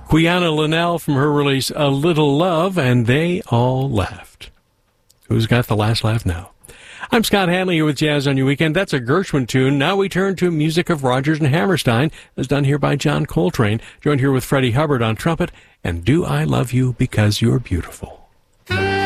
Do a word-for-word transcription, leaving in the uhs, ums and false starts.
Quiana Linnell from her release A Little Love, and They All Laughed. Who's got the last laugh now? I'm Scott Hanley here with Jazz on Your Weekend. That's a Gershwin tune. Now we turn to music of Rodgers and Hammerstein, as done here by John Coltrane, joined here with Freddie Hubbard on trumpet, and Do I Love You Because You're Beautiful.